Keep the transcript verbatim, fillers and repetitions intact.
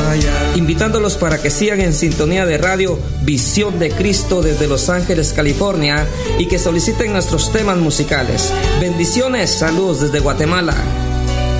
invitándolos para que sigan en sintonía de radio Visión de Cristo desde Los Ángeles, California, y que soliciten nuestros temas musicales. Bendiciones, saludos desde Guatemala.